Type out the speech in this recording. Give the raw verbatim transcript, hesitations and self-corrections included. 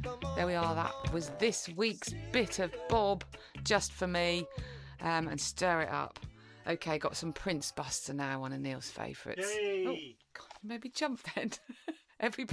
There we are. That was this week's bit of Bob, just for me, um, and stir it up. Okay, got some Prince Buster now, one of Neil's favourites. Yay! Oh, God, maybe jump then. Everybody.